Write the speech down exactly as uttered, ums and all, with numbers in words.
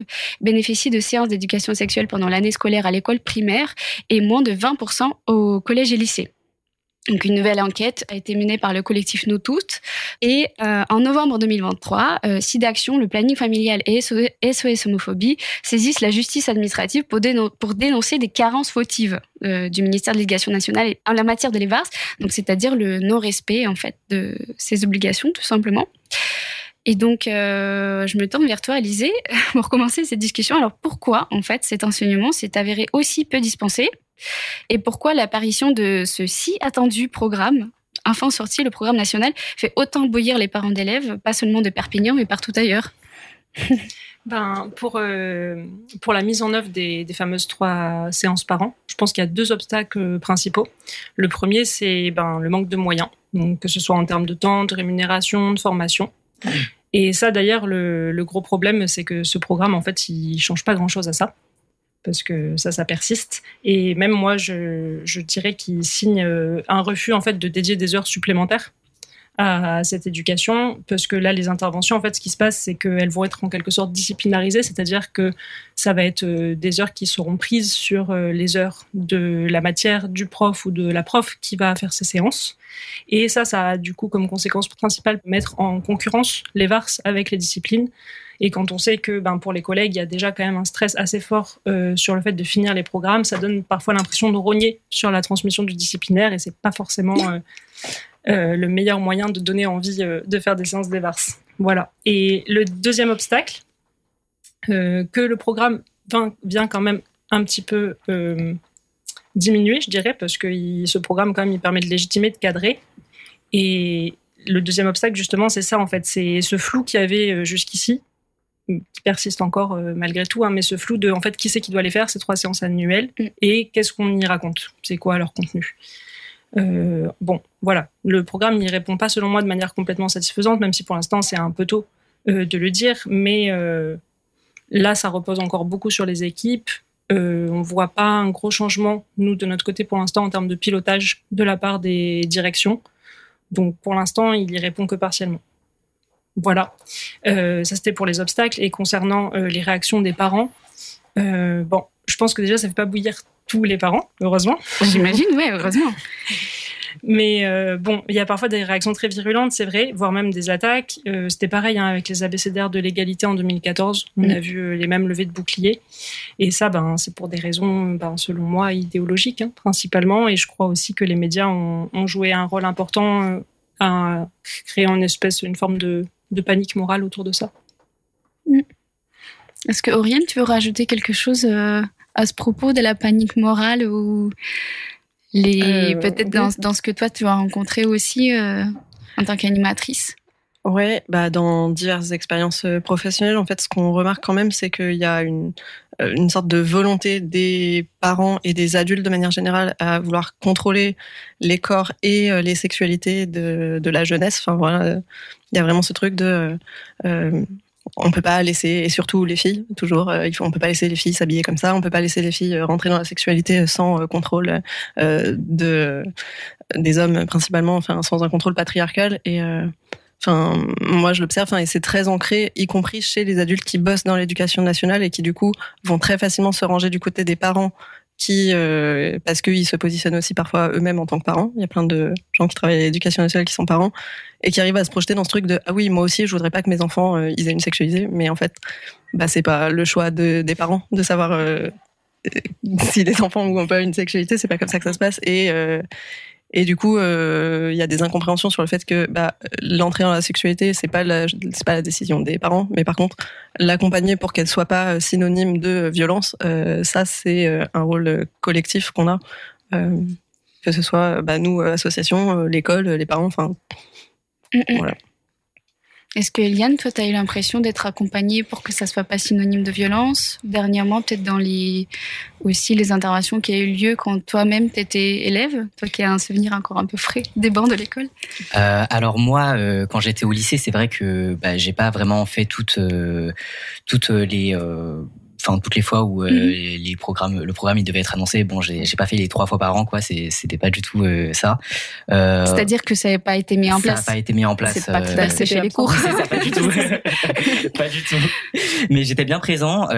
bénéficient de séances d'éducation sexuelle pendant l'année scolaire à l'école primaire et moins de vingt pour cent au collège et lycée. Donc, une nouvelle enquête a été menée par le collectif Nous Toutes. Et euh, en novembre deux mille vingt-trois, euh, SIDAction, le planning familial et S O S Homophobie saisissent la justice administrative pour, dénon- pour dénoncer des carences fautives euh, du ministère de l'Éducation nationale en la matière de l'E V A R S, donc c'est-à-dire le non-respect en fait de ses obligations, tout simplement. Et donc, euh, je me tourne vers toi, Alizée, pour commencer cette discussion. Alors, pourquoi, en fait, cet enseignement s'est avéré aussi peu dispensé ? Et pourquoi l'apparition de ce si attendu programme, enfin sorti, le programme national, fait autant bouillir les parents d'élèves, pas seulement de Perpignan, mais partout ailleurs ? Ben, pour, euh, pour la mise en œuvre des, des fameuses trois séances par an, je pense qu'il y a deux obstacles principaux. Le premier, c'est ben, le manque de moyens, donc, que ce soit en termes de temps, de rémunération, de formation. Mmh. Et ça, d'ailleurs, le, le gros problème, c'est que ce programme, en fait, il ne change pas grand-chose à ça, parce que ça, ça persiste. Et même moi, je, je dirais qu'il signe un refus, en fait, de dédier des heures supplémentaires à cette éducation, parce que là, les interventions, en fait, ce qui se passe, c'est qu'elles vont être en quelque sorte disciplinarisées, c'est-à-dire que ça va être des heures qui seront prises sur les heures de la matière du prof ou de la prof qui va faire ces séances. Et ça, ça a du coup comme conséquence principale de mettre en concurrence les V A R S avec les disciplines. Et quand on sait que ben, pour les collègues, il y a déjà quand même un stress assez fort euh, sur le fait de finir les programmes, ça donne parfois l'impression de rogner sur la transmission du disciplinaire, et c'est pas forcément euh, euh, le meilleur moyen de donner envie euh, de faire des séances des V A R S. Voilà. Et le deuxième obstacle, euh, que le programme vient, vient quand même un petit peu euh, diminuer, je dirais, parce que il, ce programme quand même il permet de légitimer, de cadrer. Et le deuxième obstacle, justement, c'est ça en fait, c'est ce flou qu'il y avait jusqu'ici, qui persiste encore euh, malgré tout, hein, mais ce flou de en fait qui c'est qui doit les faire ces trois séances annuelles mm. et qu'est-ce qu'on y raconte, c'est quoi leur contenu. Euh, bon, voilà, le programme n'y répond pas selon moi de manière complètement satisfaisante, même si pour l'instant c'est un peu tôt euh, de le dire, mais euh, là ça repose encore beaucoup sur les équipes. Euh, on voit pas un gros changement nous de notre côté pour l'instant en termes de pilotage de la part des directions, donc pour l'instant il y répond que partiellement. Voilà, euh, ça c'était pour les obstacles. Et concernant euh, les réactions des parents, euh, bon, je pense que déjà ça ne fait pas bouillir tous les parents, heureusement. J'imagine, ouais, heureusement. Mais euh, bon, il y a parfois des réactions très virulentes, c'est vrai, voire même des attaques. Euh, c'était pareil hein, avec les abécédaires de l'égalité en deux mille quatorze. On mmh. a vu euh, les mêmes levées de boucliers. Et ça, ben, c'est pour des raisons, ben, selon moi, idéologiques, hein, principalement. Et je crois aussi que les médias ont, ont joué un rôle important euh, à créer une espèce, une forme de de panique morale autour de ça. Est-ce que, Oriane, tu veux rajouter quelque chose euh, à ce propos de la panique morale ou les, euh, peut-être dans, dans ce que toi tu as rencontré aussi euh, en tant qu'animatrice ? Ouais, bah dans diverses expériences professionnelles, en fait, ce qu'on remarque quand même, c'est qu'il y a une, une sorte de volonté des parents et des adultes de manière générale à vouloir contrôler les corps et les sexualités de, de la jeunesse. Enfin voilà, il y a vraiment ce truc de euh, on peut pas laisser, et surtout les filles, toujours, il faut, on peut pas laisser les filles s'habiller comme ça, on peut pas laisser les filles rentrer dans la sexualité sans contrôle euh, de des hommes principalement, enfin sans un contrôle patriarcal et euh, Enfin, moi, je l'observe, et c'est très ancré, y compris chez les adultes qui bossent dans l'éducation nationale et qui, du coup, vont très facilement se ranger du côté des parents qui, euh, parce qu'ils se positionnent aussi parfois eux-mêmes en tant que parents. Il y a plein de gens qui travaillent à l'éducation nationale qui sont parents et qui arrivent à se projeter dans ce truc de ah oui, moi aussi, je voudrais pas que mes enfants euh, ils aient une sexualité, mais en fait, bah c'est pas le choix de, des parents de savoir euh, si les enfants ont pas une sexualité, c'est pas comme ça que ça se passe et euh, Et du coup, il euh, y a des incompréhensions sur le fait que bah, l'entrée dans la sexualité, c'est pas la, c'est pas la décision des parents, mais par contre, l'accompagner pour qu'elle soit pas synonyme de violence, euh, ça c'est un rôle collectif qu'on a, euh, que ce soit bah, nous, association, l'école, les parents, enfin voilà. Est-ce que Eliane, toi, tu as eu l'impression d'être accompagnée pour que ça ne soit pas synonyme de violence ? Dernièrement, peut-être dans les aussi les interventions qui ont eu lieu quand toi-même tu étais élève, toi qui as un souvenir encore un peu frais des bancs de l'école. Euh, alors moi, euh, quand j'étais au lycée, c'est vrai que bah, j'ai pas vraiment fait toutes euh, toutes les euh, Enfin, toutes les fois où euh, mmh. les programmes, le programme il devait être annoncé, bon, j'ai, j'ai pas fait les trois fois par an, quoi. C'est, c'était pas du tout euh, ça. Euh, C'est-à-dire que ça n'avait pas été mis en place. Ça n'a pas été mis en place. C'est pas que tu as séché les cours. C'est ça, pas du tout. Pas du tout. Mais j'étais bien présent.